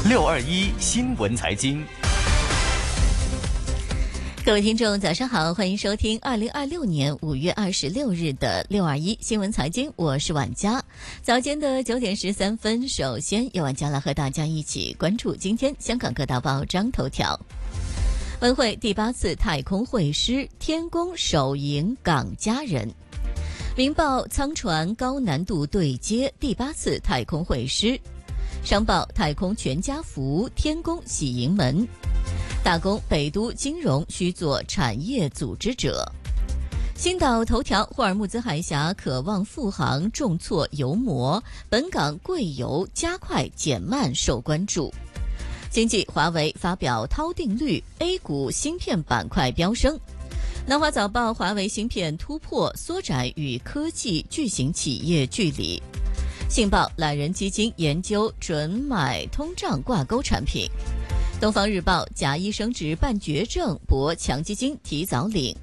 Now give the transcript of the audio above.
621新闻财经。 各位听众早上好，欢迎收听2026年5月26日的621新闻财经，我是婉佳。早间的9点13分，首先由婉佳来和大家一起关注今天香港各大报章头条。文汇第8次太空会师，天宫首迎港家人。明报舱船高难度对接，第8次太空会师。商报太空全家福，天宫喜迎门。大公北都金融需做产业组织者。星岛头条霍尔木兹海峡渴望复航重挫油膜，本港贵油加快减慢受关注。经济华为发表涛定律 ，A 股芯片板块飙升。南华早报华为芯片突破，缩窄与科技巨型企业距离。信报懒人基金研究准买通胀挂钩产品。东方日报假医生值办绝症，博强基金提早领。